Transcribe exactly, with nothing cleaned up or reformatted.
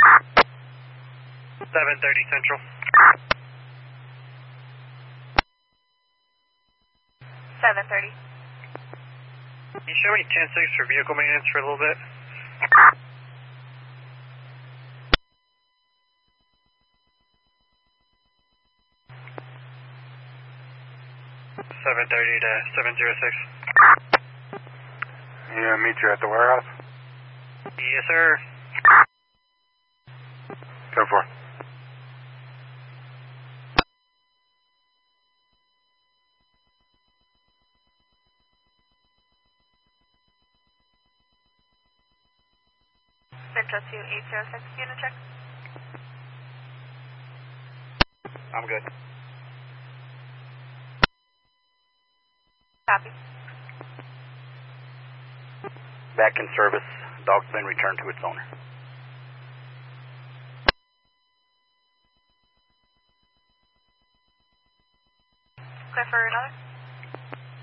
seven thirty Central. seven thirty. Can you show me ten six for vehicle maintenance for a little bit? seven thirty to seven oh six. Yeah, meet you at the warehouse. Yes, sir. ten four. Central two eight zero six, unit check. I'm good. Copy. Back in service. Dog's been returned to its owner. Clear for another?